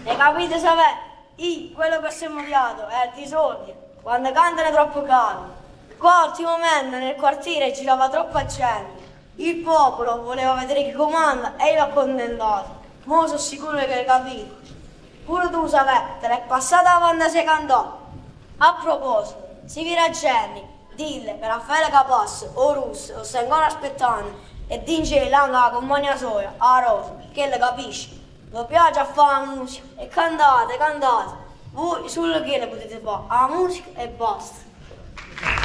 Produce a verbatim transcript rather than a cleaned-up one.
E capite sapete? Io, quello che si è odiato è di soldi, quando cantano troppo calmo. Qua ultimamente nel quartiere girava troppa gente. Il popolo voleva vedere chi comanda e l'ha condannato. Mo sono sicuro che hai capito. Pure tu sapete, te l'è passata quando si cantò. A proposito, si Viraggenni, dille che Raffaele Capasso o Russo lo sta ancora aspettando e dice l'anga la compagnia soia, a Rosa, che le capisce. Vi piace a fare la musica e cantate, cantate. Voi solo che le potete fare, la musica e basta.